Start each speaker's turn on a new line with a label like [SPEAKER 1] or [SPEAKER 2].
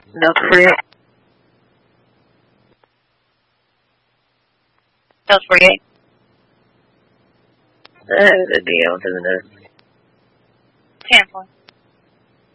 [SPEAKER 1] Milk fruit.
[SPEAKER 2] That was 48.
[SPEAKER 1] The deal, isn't it?
[SPEAKER 2] 10 points.